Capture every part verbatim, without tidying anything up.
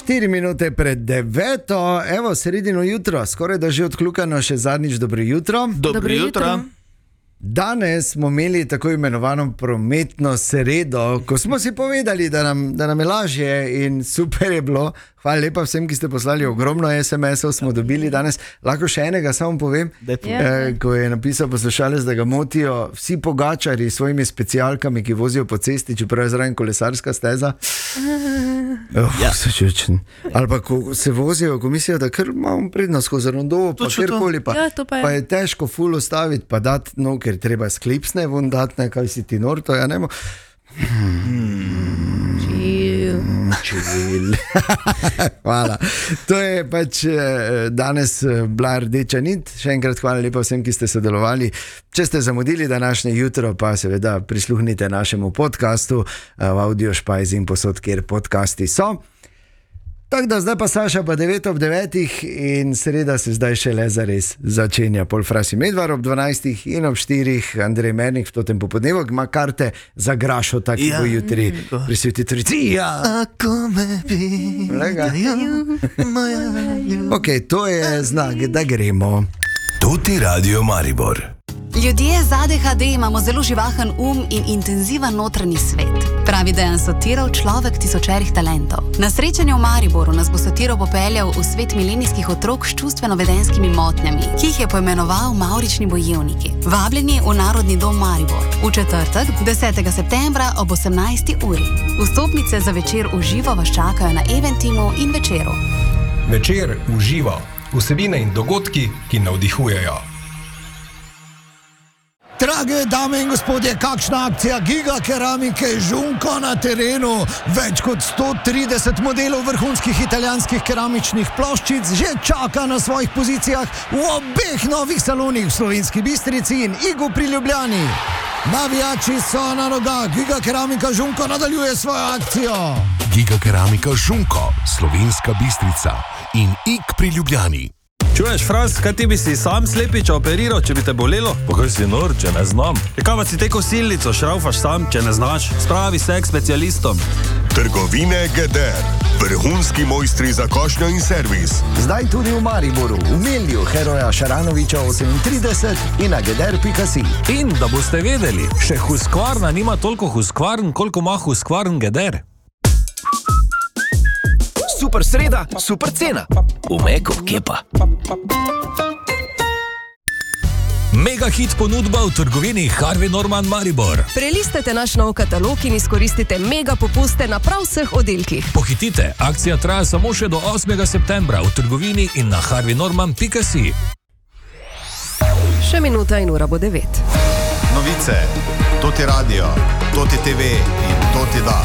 štiri minute pred deveto, evo, sredino jutro, skoraj da že odkljukano, še zadnjič dobro jutro. Dobro, dobro jutro. jutro. Danes smo imeli tako imenovano prometno sredo, ko smo si povedali, da nam, da nam je lažje in super je bilo. Hvala lepa vsem, ki ste poslali ogromno es em esov, smo dobili danes. Lahko še enega samo povem, eh, ko je napisal poslušalec, da ga motijo vsi pogačari s svojimi specialkami, ki vozijo po cesti, čeprav je zraven kolesarska steza. Oh, ja. Ali pa ko se vozijo, ko mislijo, da kar imamo prednost skozi rondo, pa kjerkoli, pa, ja, pa, pa je težko ful ustaviti, pa dati, no, ker treba sklipsne von dati, ne, kaj si ti nor, to ja nemo. Chill. Chill. Hvala. To je pač danes bila rdeča nit. Še enkrat hvala lepa vsem, ki ste sodelovali. Če ste zamudili današnje jutro, pa seveda prisluhnite našemu podcastu v Audio Špajzi in posod, kjer podcasti so. Tako da zdaj pa Saša pa devet ob devetih in sreda se zdaj še le zares začenja. Pol Frasi Medvar ob dvanajstih in ob štirih Andrej Mernik v totem popodnevu ima karte za Grašo, tako ja. Bo jutri pri Sveti Trojici. Ja. Ako me vidijo, moja ljubezen. Ok, to je znak, da gremo. Tuti Radio Maribor. Ljudje z A D H D imamo zelo živahen um in intenziven notranji svet. Pravi Dejan Sotirov, človek tisočerih talentov. Na srečanju v Mariboru nas bo Sotirov popeljal v svet milenijskih otrok s čustveno-vedenskimi motnjami, ki jih je poimenoval Mavrični bojevniki. Vabljeni v Narodni dom Maribor v četrtek, desetega septembra ob osemnajsti uri. Vstopnice za večer v živo vas čakajo na Eventimu in Večeru. Večer v živo. Vsebine in dogodki, ki navdihujejo. Drage dame in gospodje, kakšna akcija Giga Keramike Žunko na terenu. Več kot sto trideset modelov vrhunskih italijanskih keramičnih ploščic že čaka na svojih pozicijah v obeh novih salonih v Slovenski Bistrici in Igu pri Ljubljani. Navijači so na nogah, Giga Keramika Žunko nadaljuje svojo akcijo. Giga Keramika Žunko, Slovenska Bistrica in Ig pri Ljubljani. Čuješ, Fras, kaj ti bi si sam slepiča operiral, če bi te bolelo? Pa kaj si nor, če ne znam? Kaj pa si te kosilnico šraufaš sam, če ne znaš? Spravi se k specialistom. Trgovine Geder. Vrhunski mojstri za košnjo in servis. Zdaj tudi v Mariboru, v Melju, Heroja Šaranoviča osemintrideset in na geder pika si. In da boste vedeli, še Husqvarna nima toliko Husqvarn, koliko ima Husqvarn Geder. Super sreda, super cena. V Meko, kepa. Mega hit ponudba v trgovini Harvey Norman Maribor. Prelistajte naš nov katalog in izkoristite mega popuste na prav vseh oddelkih. Pohitite, akcija traja samo še do osmega septembra v trgovini in na harvey norman pika si. Še minuta in ura bo devet. Novice, Tuti Radio, Tuti T V in Tuti Da.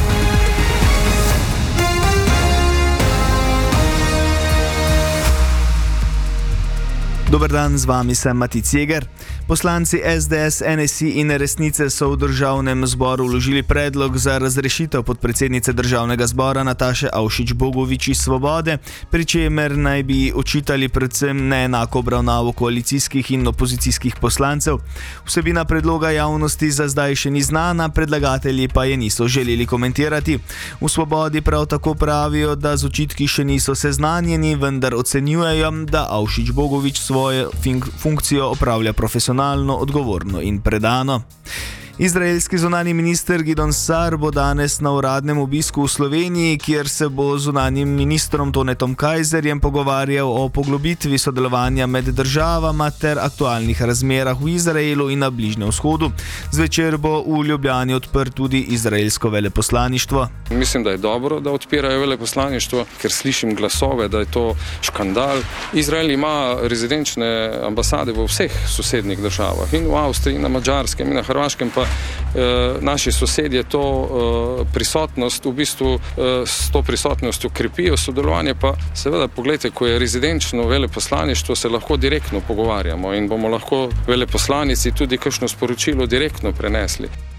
Dober dan, z vami sem Matic Jeger. Poslanci es de es, en es i in Resnice so v državnem zboru vložili predlog za razrešitev podpredsednice državnega zbora Nataše Avšič Bogovič iz Svobode, pri čemer naj bi očitali predvsem neenako obravnavo koalicijskih in opozicijskih poslancev. Vsebina predloga javnosti za zdaj še ni znana, predlagatelji pa je niso želeli komentirati. V Svobodi prav tako pravijo, da z očitki še niso seznanjeni, vendar ocenjujejo, da Avšič Bogovič svojo funkcijo opravlja profesionalno, odgovorno in predano. Izraelski zunanji minister Gidon Saar bo danes na uradnem obisku v Sloveniji, kjer se bo z zunanjim ministrom Tonetom Kajzerjem pogovarjal o poglobitvi sodelovanja med državama ter aktualnih razmerah v Izraelu in na Bližnjem vzhodu. Zvečer bo v Ljubljani odprt tudi izraelsko veleposlaništvo. Mislim, da je dobro, da odpirajo veleposlaništvo, ker slišim glasove, da je to škandal. Izrael ima rezidenčne ambasade v vseh sosednjih državah, in v Avstriji, in na Madžarskem, in na Hrvaškem, pa eh, naši sosedje to eh, prisotnost, v bistvu eh, s to prisotnostjo krepijo sodelovanje, pa seveda, pogledajte, ko je rezidenčno veleposlaništvo, se lahko direktno pogovarjamo in bomo lahko veleposlanici tudi kakšno sporočilo direktno prenesli.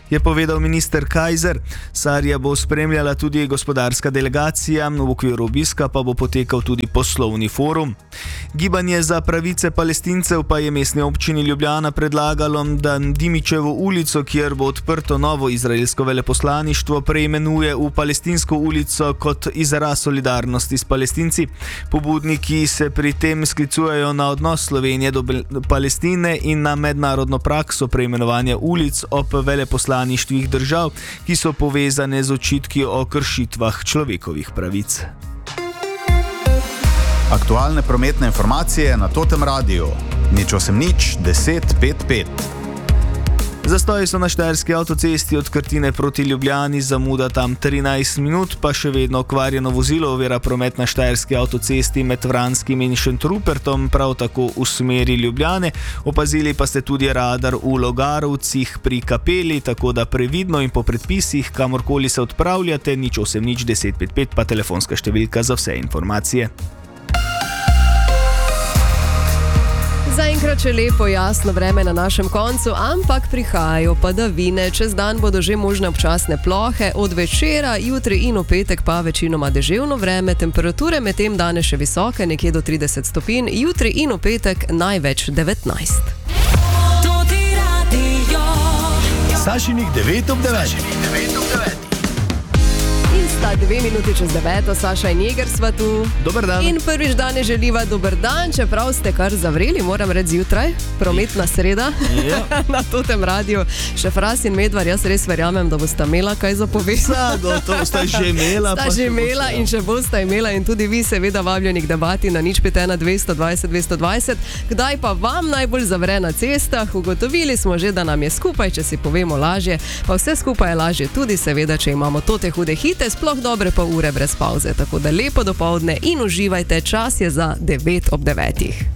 je povedal minister Kajzer. Sarija bo spremljala tudi gospodarska delegacija, v okviru obiska pa bo potekal tudi poslovni forum. Gibanje za pravice Palestincev pa je mestni občini Ljubljana predlagalo, da Dimičevo ulico, kjer bo odprto novo izraelsko veleposlaništvo, preimenuje v Palestinsko ulico kot izraz solidarnosti s Palestinci. Pobudniki se pri tem sklicujejo na odnos Slovenije do Palestine in na mednarodno prakso preimenovanja ulic ob veleposlaništvih držav, ki so povezane z očitki o kršitvah človekovih pravic. Aktualne prometne informacije na Totem Radiu. Nič osem nič deset pet pet. Zastoji so na štajerski avtocesti od Krtine proti Ljubljani, zamuda tam trinajst minut, pa še vedno okvarjeno vozilo ovira promet na štajerski avtocesti med Vranskim in Šentrupertom, prav tako v smeri Ljubljane. Opazili pa ste tudi radar v Logarovcih pri Kapeli, tako da previdno in po predpisih, kamorkoli se odpravljate. Nič osem nič deset pet pet pa telefonska številka za vse informacije. Zaenkrat še lepo jasno vreme na našem koncu, ampak prihajajo padavine. Čez dan bodo že možne občasne plohe, od večera, jutri in v petek pa večinoma deževno vreme. Temperature medtem danes še visoke, nekje do trideset stopinj, jutri in v petek največ devetnajst. Sašinih devet ob devetih. Sta dve minuti čez deveto, Saša in Jeger sva tu. Dober dan. In prvič danes želiva dober dan, čeprav ste kar zavreli, moram reči zjutraj, prometna sreda, yeah. Na Totem Radiu. Še Fras in Medvar, jaz res verjamem, da bosta imela kaj zapovedati. Gotovo, sta že imela. Sta že imela in še bosta imela in tudi vi seveda vabljeni k debati na nič pet ena dvesto dvajset dvesto dvajset. Kdaj pa vam najbolj zavre na cestah? Ugotovili smo že, da nam je skupaj, če si povemo lažje, pa vse skupaj je lažje tudi seveda, če imamo tote hude hite, sploh dobre pol ure brez pauze. Tako da lepo dopoldne in uživajte, čas je za devet ob devetih.